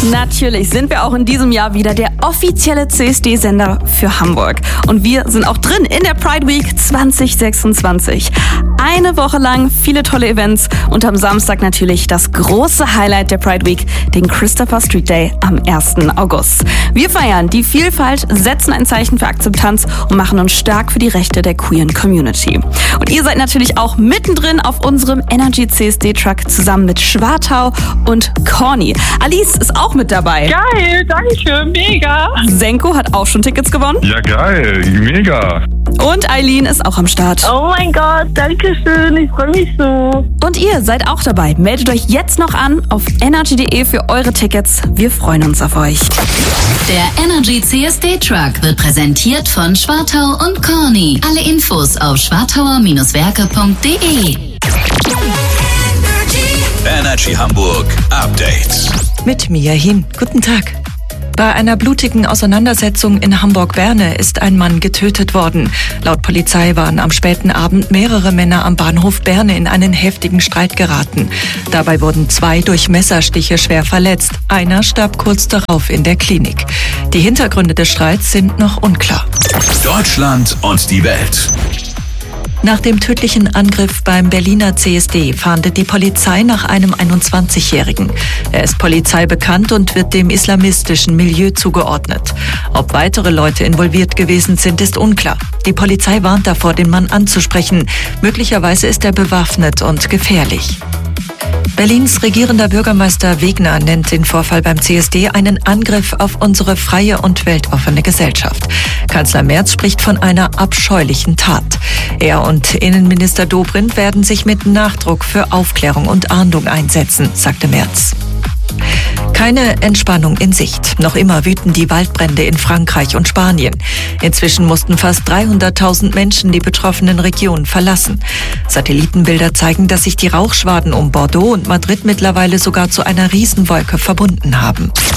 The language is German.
Natürlich sind wir auch in diesem Jahr wieder der offizielle CSD-Sender für Hamburg. Und wir sind auch drin in der Pride Week 2026. Eine Woche lang viele tolle Events und am Samstag natürlich das große Highlight der Pride Week, den Christopher Street Day am 1. August. Wir feiern die Vielfalt, setzen ein Zeichen für Akzeptanz und machen uns stark für die Rechte der queeren Community. Und ihr seid natürlich auch mittendrin auf unserem Energy CSD-Truck zusammen mit Schwartau und Corny. Alice ist auch mit dabei. Geil, danke schön, mega. Senko hat auch schon Tickets gewonnen. Ja, geil, mega. Und Eileen ist auch am Start. Oh mein Gott, danke schön, ich freue mich so. Und ihr seid auch dabei. Meldet euch jetzt noch an auf energy.de für eure Tickets. Wir freuen uns auf euch. Der Energy CSD Truck wird präsentiert von Schwartau und Corny. Alle Infos auf schwartauer-werke.de. Energy Hamburg Update. Mit Mia Hin. Guten Tag. Bei einer blutigen Auseinandersetzung in Hamburg-Berne ist ein Mann getötet worden. Laut Polizei waren am späten Abend mehrere Männer am Bahnhof Berne in einen heftigen Streit geraten. Dabei wurden 2 durch Messerstiche schwer verletzt. Einer starb kurz darauf in der Klinik. Die Hintergründe des Streits sind noch unklar. Deutschland und die Welt. Nach dem tödlichen Angriff beim Berliner CSD fahndet die Polizei nach einem 21-Jährigen. Er ist Polizei bekannt und wird dem islamistischen Milieu zugeordnet. Ob weitere Leute involviert gewesen sind, ist unklar. Die Polizei warnt davor, den Mann anzusprechen. Möglicherweise ist er bewaffnet und gefährlich. Berlins regierender Bürgermeister Wegner nennt den Vorfall beim CSD einen Angriff auf unsere freie und weltoffene Gesellschaft. Kanzler Merz spricht von einer abscheulichen Tat. Er und Innenminister Dobrindt werden sich mit Nachdruck für Aufklärung und Ahndung einsetzen, sagte Merz. Keine Entspannung in Sicht. Noch immer wüten die Waldbrände in Frankreich und Spanien. Inzwischen mussten fast 300.000 Menschen die betroffenen Regionen verlassen. Satellitenbilder zeigen, dass sich die Rauchschwaden um Bordeaux und Madrid mittlerweile sogar zu einer Riesenwolke verbunden haben.